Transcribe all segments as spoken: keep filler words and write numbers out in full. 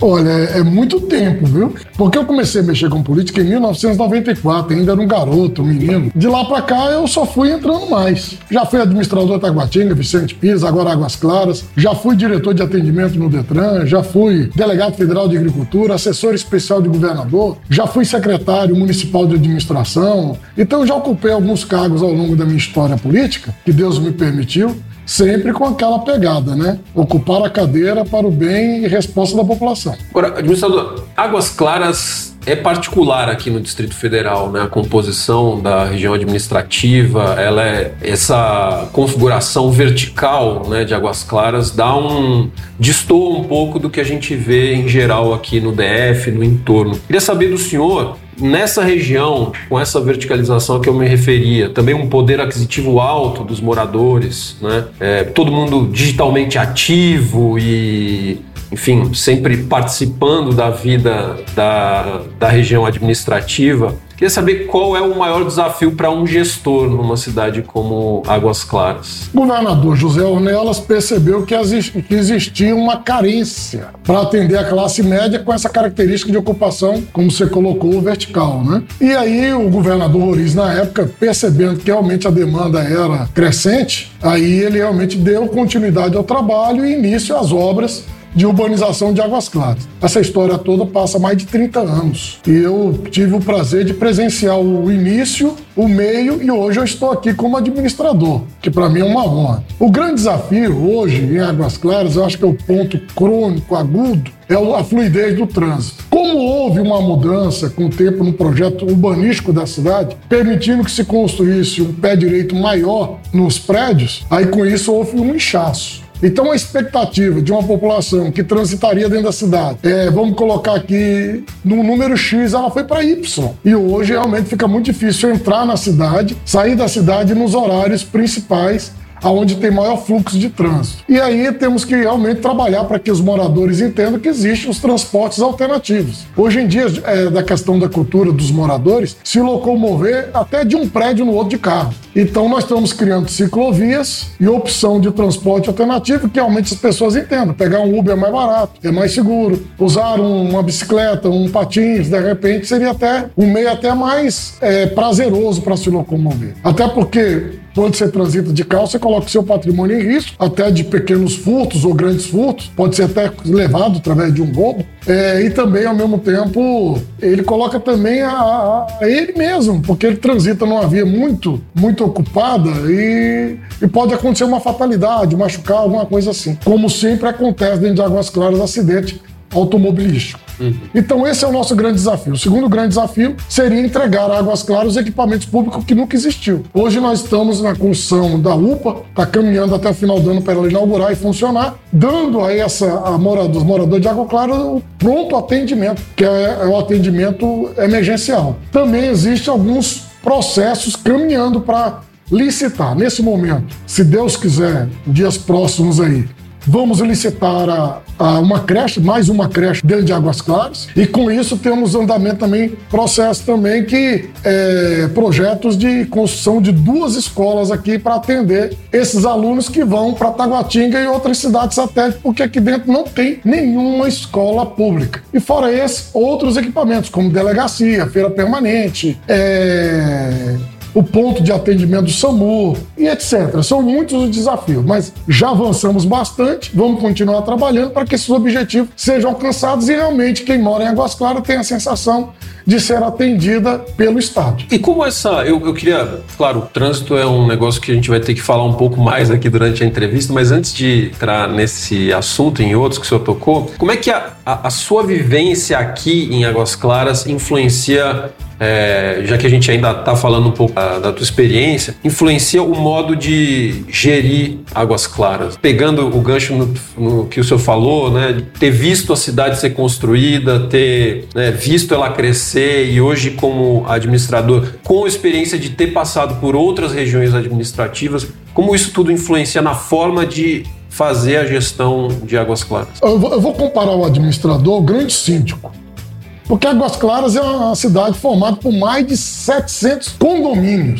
Olha, é muito tempo, viu? Porque eu comecei a mexer com política em mil novecentos e noventa e quatro, ainda era um garoto, um menino. De lá pra cá eu só fui entrando mais. Já fui administrador da Taguatinga, Vicente Pisa, agora Águas Claras. Já fui diretor de atendimento no Detran, já fui delegado federal de agricultura, assessor especial de governador, já fui secretário municipal de administração. Então já ocupei alguns cargos ao longo da minha história política, que Deus me permitiu. Sempre com aquela pegada, né? Ocupar a cadeira para o bem e resposta da população. Agora, administrador, Águas Claras é particular aqui no Distrito Federal, né? A composição da região administrativa, ela é essa configuração vertical, né, de Águas Claras dá um destoa um pouco do que a gente vê em geral aqui no D F, no entorno. Queria saber do senhor, nessa região, com essa verticalização a que eu me referia, também um poder aquisitivo alto dos moradores, né? É, todo mundo digitalmente ativo e, enfim, sempre participando da vida da, da região administrativa. Queria saber qual é o maior desafio para um gestor numa cidade como Águas Claras. O governador José Ornelas percebeu que existia uma carência para atender a classe média com essa característica de ocupação, como você colocou, vertical, né? E aí o governador Roriz, na época, percebendo que realmente a demanda era crescente, aí ele realmente deu continuidade ao trabalho e início às obras de urbanização de Águas Claras. Essa história toda passa mais de trinta anos. E eu tive o prazer de presenciar o início, o meio e hoje eu estou aqui como administrador, que para mim é uma honra. O grande desafio hoje em Águas Claras, eu acho que é o ponto crônico, agudo, é a fluidez do trânsito. Como houve uma mudança com o tempo no projeto urbanístico da cidade, permitindo que se construísse um pé direito maior nos prédios, aí com isso houve um inchaço. Então a expectativa de uma população que transitaria dentro da cidade, é, vamos colocar aqui no número X, ela foi para Y. E hoje realmente fica muito difícil entrar na cidade, sair da cidade nos horários principais, onde tem maior fluxo de trânsito. E aí temos que realmente trabalhar para que os moradores entendam que existem os transportes alternativos. Hoje em dia, é, da questão da cultura dos moradores, se locomover até de um prédio no outro de carro. Então nós estamos criando ciclovias e opção de transporte alternativo que realmente as pessoas entendam. Pegar um Uber é mais barato, é mais seguro. Usar um, uma bicicleta, um patins, de repente seria até um meio até mais é, prazeroso para se locomover. Até porque quando você transita de carro, você coloca o seu patrimônio em risco, até de pequenos furtos ou grandes furtos, pode ser até levado através de um roubo. É, e também, ao mesmo tempo, ele coloca também a, a, a ele mesmo, porque ele transita numa via muito, muito ocupada e, e pode acontecer uma fatalidade, machucar, alguma coisa assim. Como sempre acontece dentro de Águas Claras, acidente automobilístico. Uhum. Então esse é o nosso grande desafio. O segundo grande desafio seria entregar a Águas Claras os equipamentos públicos que nunca existiu. Hoje nós estamos na construção da U P A, está caminhando até o final do ano para ela inaugurar e funcionar, dando a essa a moradores, moradores de Águas Claras o pronto atendimento, que é, é o atendimento emergencial. Também existem alguns processos caminhando para licitar. Nesse momento, se Deus quiser, dias próximos aí, vamos licitar a, a uma creche, mais uma creche dentro de Águas Claras, e com isso temos andamento também, processo também que é, projetos de construção de duas escolas aqui para atender esses alunos que vão para Taguatinga e outras cidades satélites, porque aqui dentro não tem nenhuma escola pública. E fora esse, outros equipamentos, como delegacia, feira permanente, é... o ponto de atendimento do SAMU e etcétera. São muitos os desafios, mas já avançamos bastante, vamos continuar trabalhando para que esses objetivos sejam alcançados e realmente quem mora em Águas Claras tenha a sensação de ser atendida pelo Estado. E como essa... Eu, eu queria... Claro, o trânsito é um negócio que a gente vai ter que falar um pouco mais aqui durante a entrevista, mas antes de entrar nesse assunto e em outros que o senhor tocou, como é que a, a, a sua vivência aqui em Águas Claras influencia... É, já que a gente ainda está falando um pouco da, da tua experiência, influencia o modo de gerir Águas Claras. Pegando o gancho no, no que o senhor falou, né, ter visto a cidade ser construída, ter né, visto ela crescer e hoje como administrador, com a experiência de ter passado por outras regiões administrativas, como isso tudo influencia na forma de fazer a gestão de Águas Claras? Eu vou, eu vou comparar o administrador ao grande síndico. Porque Águas Claras é uma cidade formada por mais de setecentos condomínios.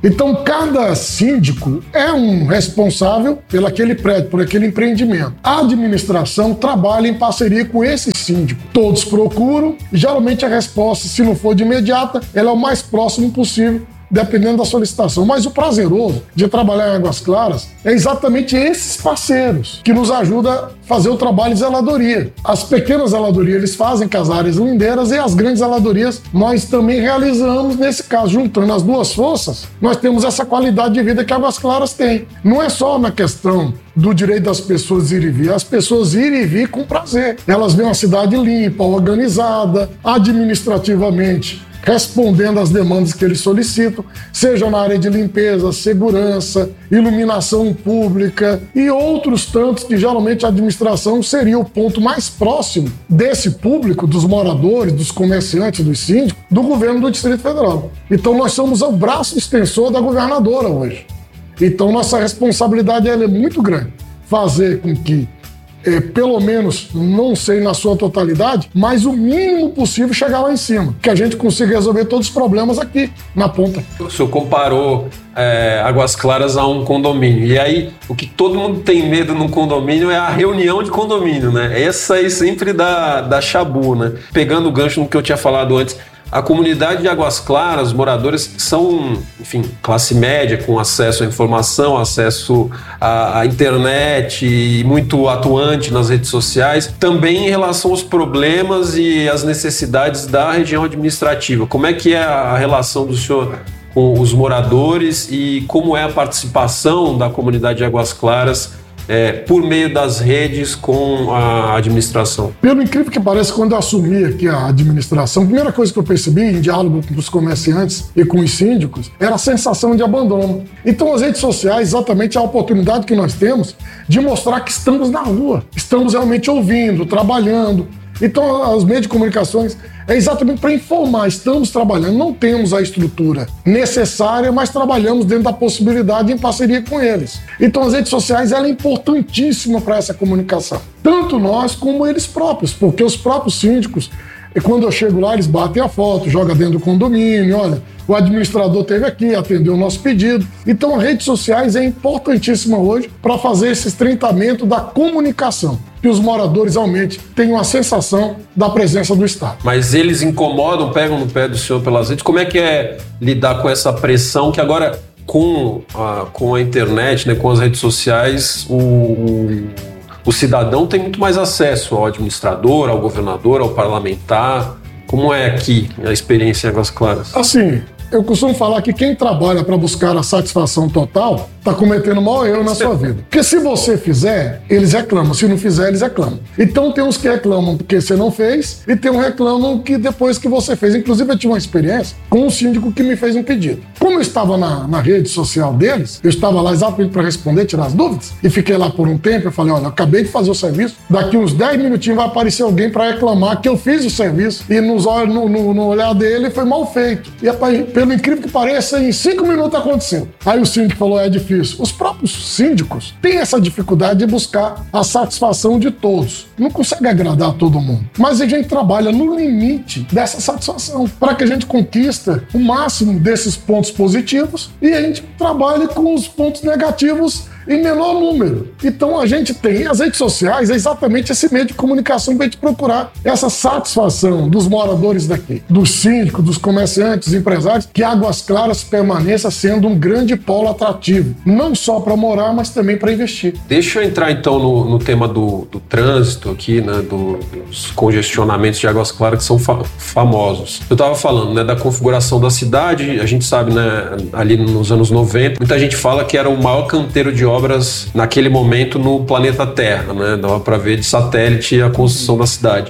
Então, cada síndico é um responsável pelo aquele prédio, por aquele empreendimento. A administração trabalha em parceria com esse síndico. Todos procuram, geralmente a resposta, se não for de imediata, ela é o mais próximo possível, dependendo da solicitação. Mas o prazeroso de trabalhar em Águas Claras é exatamente esses parceiros que nos ajudam a fazer o trabalho de zeladoria. As pequenas zeladorias eles fazem com as áreas lindeiras e as grandes zeladorias nós também realizamos, nesse caso, juntando as duas forças, nós temos essa qualidade de vida que Águas Claras tem. Não é só na questão do direito das pessoas ir e vir, as pessoas irem e vir com prazer. Elas veem uma cidade limpa, organizada, administrativamente, respondendo às demandas que eles solicitam, seja na área de limpeza, segurança, iluminação pública e outros tantos que geralmente a administração seria o ponto mais próximo desse público, dos moradores, dos comerciantes, dos síndicos, do governo do Distrito Federal. Então nós somos o braço extensor da governadora hoje. Então nossa responsabilidade ela é muito grande, fazer com que É, pelo menos, não sei na sua totalidade, mas o mínimo possível chegar lá em cima. Que a gente consiga resolver todos os problemas aqui, na ponta. O senhor comparou é, Águas Claras a um condomínio. E aí, o que todo mundo tem medo num condomínio é a reunião de condomínio, né? Essa aí sempre dá, dá chabu, né? Pegando o gancho no que eu tinha falado antes, a comunidade de Águas Claras, os moradores são, enfim, classe média, com acesso à informação, acesso à, à internet e muito atuante nas redes sociais, também em relação aos problemas e às necessidades da região administrativa. Como é que é a relação do senhor com os moradores e como é a participação da comunidade de Águas Claras É, por meio das redes com a administração? Pelo incrível que pareça, quando eu assumi aqui a administração, a primeira coisa que eu percebi em diálogo com os comerciantes e com os síndicos era a sensação de abandono. Então as redes sociais, exatamente a oportunidade que nós temos de mostrar que estamos na rua, estamos realmente ouvindo, trabalhando. Então os meios de comunicações é exatamente para informar, estamos trabalhando, não temos a estrutura necessária, mas trabalhamos dentro da possibilidade em parceria com eles. Então as redes sociais ela é importantíssima para essa comunicação, tanto nós como eles próprios, porque os próprios síndicos, e quando eu chego lá, eles batem a foto, jogam dentro do condomínio, olha, o administrador esteve aqui, atendeu o nosso pedido. Então as redes sociais é importantíssima hoje para fazer esse estreitamento da comunicação, que os moradores realmente tenham a sensação da presença do Estado. Mas eles incomodam, pegam no pé do senhor pelas redes. Como é que é lidar com essa pressão que agora, com a, com a internet, né, com as redes sociais, o, o, o cidadão tem muito mais acesso ao administrador, ao governador, ao parlamentar? Como é aqui a experiência em Águas Claras? Assim, eu costumo falar que quem trabalha para buscar a satisfação total está cometendo o maior erro na sua vida. Porque se você fizer, eles reclamam. Se não fizer, eles reclamam. Então tem uns que reclamam porque você não fez e tem uns que reclamam que depois que você fez. Inclusive eu tive uma experiência com um síndico que me fez um pedido. Como eu estava na, na rede social deles, eu estava lá exatamente para responder, tirar as dúvidas, e fiquei lá por um tempo. Eu falei, olha, eu acabei de fazer o serviço, daqui uns dez minutinhos vai aparecer alguém para reclamar que eu fiz o serviço e nos, no, no, no olhar dele foi mal feito. E pelo incrível que pareça, em cinco minutos aconteceu. Aí o síndico falou, é difícil. Os próprios síndicos têm essa dificuldade de buscar a satisfação de todos. Não consegue agradar todo mundo. Mas a gente trabalha no limite dessa satisfação para que a gente conquista o máximo desses pontos positivos e a gente trabalhe com os pontos negativos em menor número. Então a gente tem as redes sociais, é exatamente esse meio de comunicação para a gente procurar essa satisfação dos moradores daqui, dos síndicos, dos comerciantes, dos empresários, que Águas Claras permaneça sendo um grande polo atrativo, não só para morar, mas também para investir. Deixa eu entrar então no, no tema do, do trânsito aqui, né, do, dos congestionamentos de Águas Claras que são fa famosos. Eu estava falando, né, da configuração da cidade, a gente sabe, né, ali nos anos noventa, muita gente fala que era o maior canteiro de obras naquele momento no planeta Terra, né? Dava para ver de satélite a construção da cidade.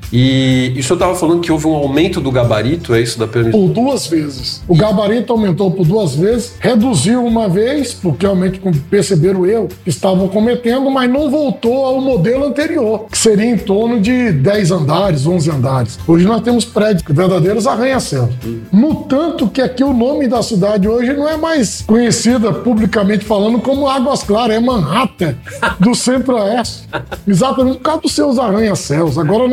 E, e o senhor estava falando que houve um aumento do gabarito, é isso da permissão? Por duas vezes. O gabarito aumentou por duas vezes, reduziu uma vez, porque realmente perceberam o erro que estavam cometendo, mas não voltou ao modelo anterior, que seria em torno de dez andares, onze andares. Hoje nós temos prédios, verdadeiros arranha-céus. Hum. No tanto que aqui o nome da cidade hoje não é mais conhecida publicamente falando como Águas Claras, é Manhattan, do Centro-Oeste. Exatamente por causa dos seus arranha-céus. Agora nós acabamos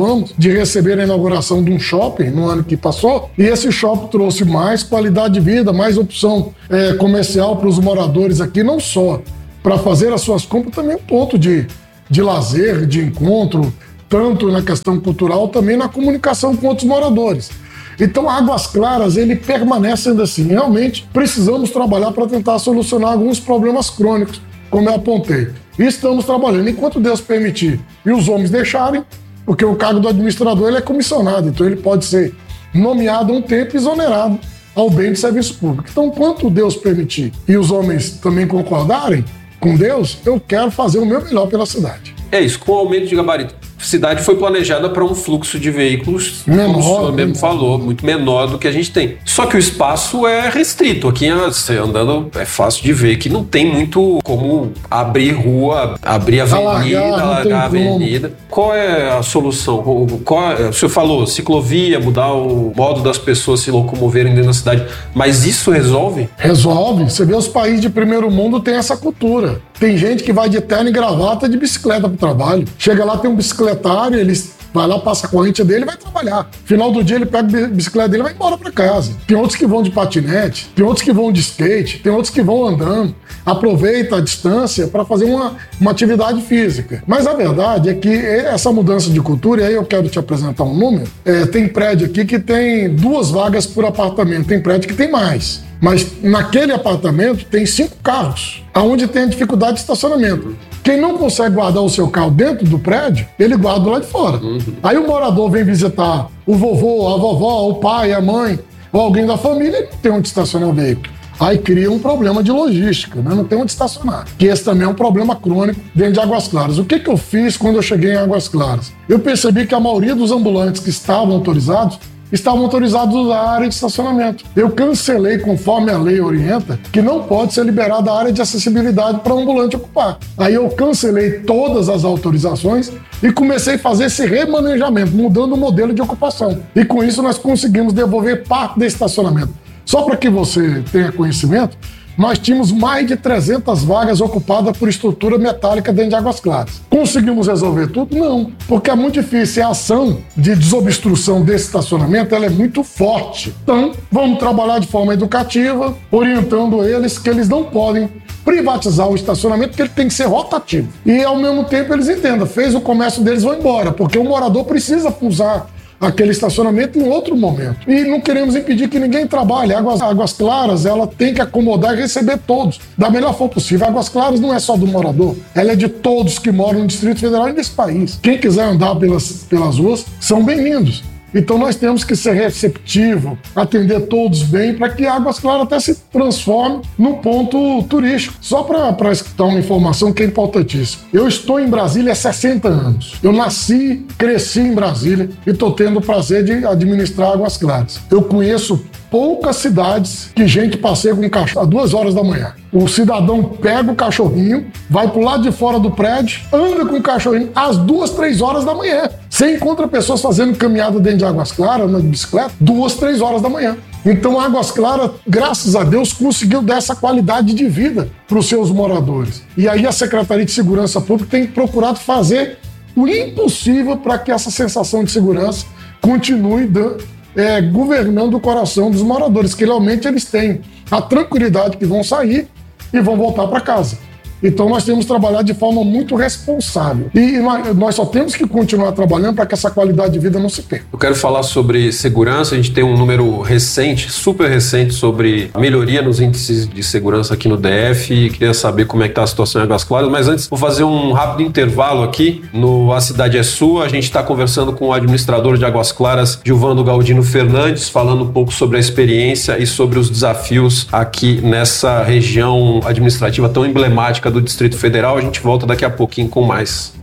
acabamos de receber a inauguração de um shopping no ano que passou, e esse shopping trouxe mais qualidade de vida, mais opção é, comercial para os moradores aqui, não só para fazer as suas compras, também um ponto de, de lazer, de encontro, tanto na questão cultural, também na comunicação com outros moradores. Então, Águas Claras, ele permanece ainda assim. Realmente, precisamos trabalhar para tentar solucionar alguns problemas crônicos, como eu apontei. E estamos trabalhando enquanto Deus permitir e os homens deixarem, porque o cargo do administrador ele é comissionado, então ele pode ser nomeado um tempo e exonerado ao bem de serviço público. Então, enquanto Deus permitir e os homens também concordarem com Deus, eu quero fazer o meu melhor pela cidade. É isso, com o aumento de gabarito. A cidade foi planejada para um fluxo de veículos, menor, como o senhor mesmo menor. falou, muito menor do que a gente tem. Só que o espaço é restrito. Aqui, você andando, é fácil de ver que não tem muito como abrir rua, abrir avenida, alargar a avenida. Qual é a solução? Qual é, o senhor falou, ciclovia, mudar o modo das pessoas se locomoverem dentro da cidade. Mas isso resolve? Resolve. Você vê os países de primeiro mundo têm essa cultura. Tem gente que vai de terno e gravata de bicicleta para o trabalho. Chega lá, tem um bicicletário, ele vai lá, passa a corrente dele e vai trabalhar. Final do dia, ele pega a bicicleta dele e vai embora para casa. Tem outros que vão de patinete, tem outros que vão de skate, tem outros que vão andando. Aproveita a distância para fazer uma, uma atividade física. Mas a verdade é que essa mudança de cultura, e aí eu quero te apresentar um número, é, tem prédio aqui que tem duas vagas por apartamento, tem prédio que tem mais. Mas naquele apartamento tem cinco carros, aonde tem a dificuldade de estacionamento. Quem não consegue guardar o seu carro dentro do prédio, ele guarda lá de fora. Uhum. Aí o morador vem visitar o vovô, a vovó, o pai, a mãe, ou alguém da família, ele não tem onde estacionar o veículo. Aí cria um problema de logística, né? Não tem onde estacionar. Que esse também é um problema crônico dentro de Águas Claras. O que, que eu fiz quando eu cheguei em Águas Claras? Eu percebi que a maioria dos ambulantes que estavam autorizados estavam autorizados à área de estacionamento. Eu cancelei, conforme a lei orienta, que não pode ser liberada a área de acessibilidade para o ambulante ocupar. Aí eu cancelei todas as autorizações e comecei a fazer esse remanejamento, mudando o modelo de ocupação. E com isso nós conseguimos devolver parte desse estacionamento. Só para que você tenha conhecimento, nós tínhamos mais de trezentas vagas ocupadas por estrutura metálica dentro de Águas Claras. Conseguimos resolver tudo? Não, porque é muito difícil. A ação de desobstrução desse estacionamento ela é muito forte. Então, vamos trabalhar de forma educativa, orientando eles que eles não podem privatizar o estacionamento, porque ele tem que ser rotativo. E, ao mesmo tempo, eles entendam, fez o comércio deles, vão embora, porque o morador precisa usar aquele estacionamento em outro momento. E não queremos impedir que ninguém trabalhe. Águas, Águas Claras, ela tem que acomodar e receber todos, da melhor forma possível. Águas Claras não é só do morador, ela é de todos que moram no Distrito Federal e nesse país. Quem quiser andar pelas, pelas ruas, são bem-vindos. Então nós temos que ser receptivo, atender todos bem, para que Águas Claras até se transforme num ponto turístico. Só para escutar uma informação que é importantíssima. Eu estou em Brasília há sessenta anos. Eu nasci, cresci em Brasília e estou tendo o prazer de administrar Águas Claras. Eu conheço poucas cidades que gente passeia com cachorro às duas horas da manhã. O cidadão pega o cachorrinho, vai pro lado de fora do prédio, anda com o cachorrinho às duas, três horas da manhã. Você encontra pessoas fazendo caminhada dentro de Águas Claras, na bicicleta, duas, três horas da manhã. Então, Águas Claras, graças a Deus, conseguiu dar essa qualidade de vida para os seus moradores. E aí a Secretaria de Segurança Pública tem procurado fazer o impossível para que essa sensação de segurança continue dando É, governando o coração dos moradores, que realmente eles têm a tranquilidade que vão sair e vão voltar para casa. Então nós temos que trabalhar de forma muito responsável. E nós só temos que continuar trabalhando para que essa qualidade de vida não se perca. Eu quero falar sobre segurança. A gente tem um número recente, super recente, sobre a melhoria nos índices de segurança aqui no D F. E queria saber como é que está a situação em Águas Claras. Mas antes, vou fazer um rápido intervalo aqui no A Cidade é Sua. A gente está conversando com o administrador de Águas Claras, Gilvando Galdino Fernandes, falando um pouco sobre a experiência e sobre os desafios aqui nessa região administrativa tão emblemática do Distrito Federal. A gente volta daqui a pouquinho com mais.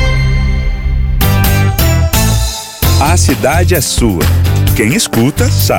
A cidade é sua. Quem escuta sabe.